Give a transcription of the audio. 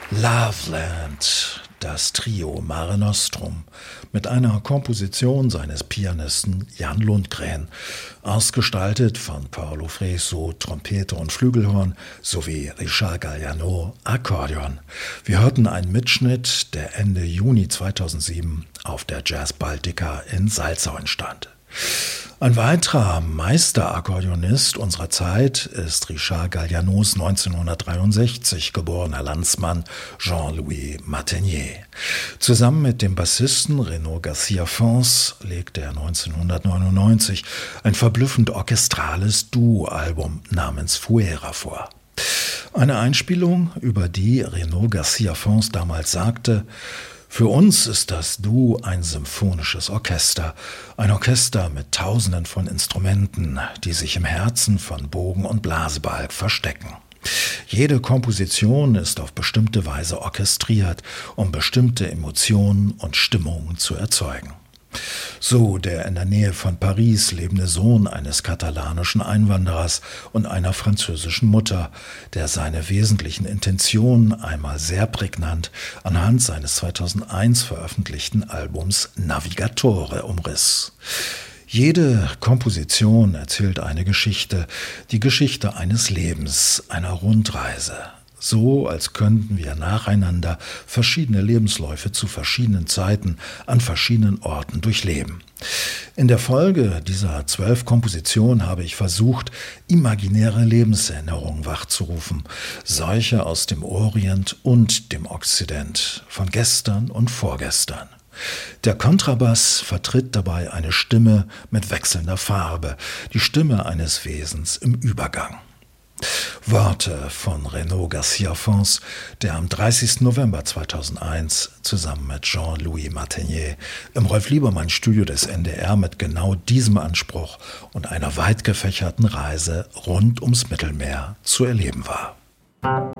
Loveland, das Trio Mare Nostrum, mit einer Komposition seines Pianisten Jan Lundgren, ausgestaltet von Paolo Fresu, Trompete und Flügelhorn, sowie Richard Galliano, Akkordeon. Wir hörten einen Mitschnitt, der Ende Juni 2007 auf der Jazz Baltica in Salzau entstand. Ein weiterer Meisterakkordeonist unserer Zeit ist Richard Gallianos 1963 geborener Landsmann Jean-Louis Martenier. Zusammen mit dem Bassisten Renaud Garcia-Fons legte er 1999 ein verblüffend orchestrales Duo-Album namens Fuera vor. Eine Einspielung, über die Renaud Garcia-Fons damals sagte: „Für uns ist das Duo ein symphonisches Orchester, ein Orchester mit Tausenden von Instrumenten, die sich im Herzen von Bogen und Blasebalg verstecken. Jede Komposition ist auf bestimmte Weise orchestriert, um bestimmte Emotionen und Stimmungen zu erzeugen." So der in der Nähe von Paris lebende Sohn eines katalanischen Einwanderers und einer französischen Mutter, der seine wesentlichen Intentionen einmal sehr prägnant anhand seines 2001 veröffentlichten Albums Navigatore umriss. Jede Komposition erzählt eine Geschichte, die Geschichte eines Lebens, einer Rundreise. So, als könnten wir nacheinander verschiedene Lebensläufe zu verschiedenen Zeiten an verschiedenen Orten durchleben. In der Folge dieser 12 Kompositionen habe ich versucht, imaginäre Lebenserinnerungen wachzurufen, solche aus dem Orient und dem Okzident, von gestern und vorgestern. Der Kontrabass vertritt dabei eine Stimme mit wechselnder Farbe, die Stimme eines Wesens im Übergang. Worte von Renaud Garcia-Fons, der am 30. November 2001 zusammen mit Jean-Louis Martenier im Rolf-Liebermann-Studio des NDR mit genau diesem Anspruch und einer weit gefächerten Reise rund ums Mittelmeer zu erleben war.